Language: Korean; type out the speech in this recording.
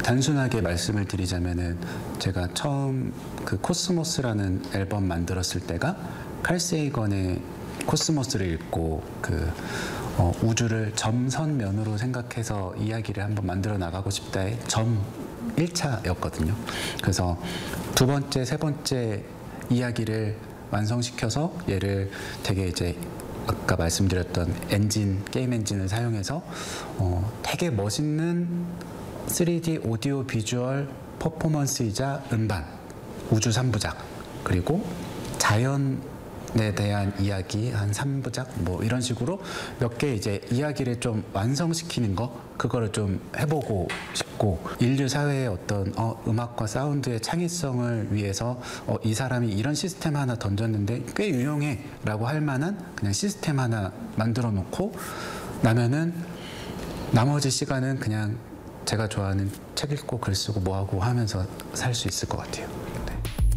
단순하게 말씀을 드리자면은 제가 처음 그 코스모스라는 앨범 만들었을 때가 칼 세이건의 코스모스를 읽고 그 우주를 점선면으로 생각해서 이야기를 한번 만들어 나가고 싶다의 점 1차였거든요. 그래서 두 번째, 세 번째 이야기를 완성시켜서 얘를 되게 이제 아까 말씀드렸던 엔진, 게임 엔진을 사용해서 되게 멋있는 3D 오디오 비주얼 퍼포먼스이자 음반, 우주 3부작, 그리고 자연에 대한 이야기 한 3부작 뭐 이런 식으로 몇 개 이제 이야기를 좀 완성시키는 거, 그거를 좀 해보고 싶고, 인류 사회의 어떤 음악과 사운드의 창의성을 위해서 이 사람이 이런 시스템 하나 던졌는데 꽤 유용해 라고 할 만한 그냥 시스템 하나 만들어 놓고 나면은 나머지 시간은 그냥 제가 좋아하는 책 읽고 글 쓰고 뭐하고 하면서 살 수 있을 것 같아요.